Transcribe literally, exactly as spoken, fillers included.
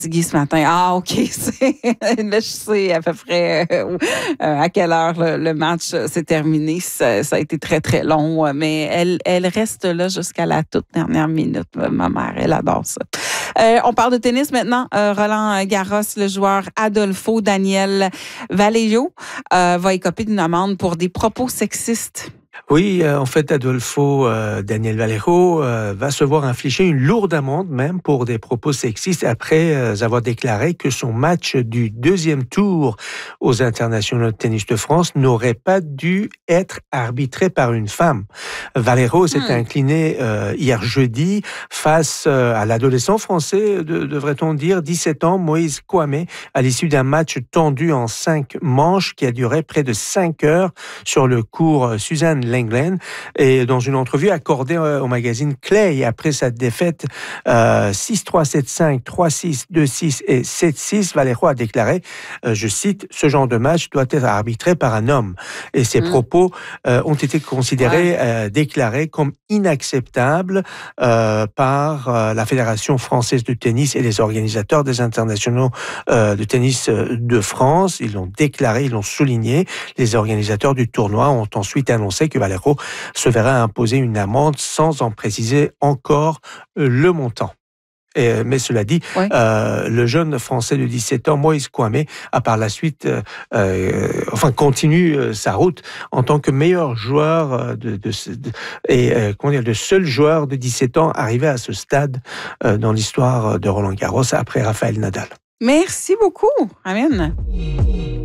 fatiguée ce matin. Ah, OK. C'est... Là, je sais à peu près euh, à quelle heure le, le match s'est terminé. Ça, ça a été très, très long, mais elle, elle reste là jusqu'à la toute dernière minute. Ma mère, elle adore ça. Euh, on parle de tennis maintenant. Euh, Roland Garros, le joueur Adolfo Daniel Vallejo, euh, va écoper d'une amende pour des propos sexistes. Oui, euh, en fait, Adolfo euh, Daniel Vallejo euh, va se voir infliger une lourde amende même pour des propos sexistes après euh, avoir déclaré que son match du deuxième tour aux internationaux de tennis de France n'aurait pas dû être arbitré par une femme. Vallejo s'est hmm. incliné euh, hier jeudi face euh, à l'adolescent français, de, devrait-on dire, dix-sept ans, Moïse Kouamé, à l'issue d'un match tendu en cinq manches qui a duré près de cinq heures sur le court Suzanne Lenglen. Et dans une entrevue accordée au magazine Clay après sa défaite euh, six trois, sept cinq, trois six, deux six et sept six, Vallejo a déclaré, euh, je cite, « Ce genre de match doit être arbitré par un homme ». Et ses mmh. propos euh, ont été considérés, ouais. euh, déclarés comme inacceptables euh, par euh, la Fédération française de tennis et les organisateurs des internationaux euh, de tennis de France. Ils l'ont déclaré, ils l'ont souligné. Les organisateurs du tournoi ont ensuite annoncé que Vallejo se verra imposer une amende sans en préciser encore le montant. Et, mais cela dit, oui. euh, le jeune Français de dix-sept ans, Moïse Kouamé, a par la suite, euh, euh, enfin, continue euh, sa route en tant que meilleur joueur de, de, de et euh, comment dire, le seul joueur de dix-sept ans arrivé à ce stade euh, dans l'histoire de Roland Garros après Rafael Nadal. Merci beaucoup. Amen.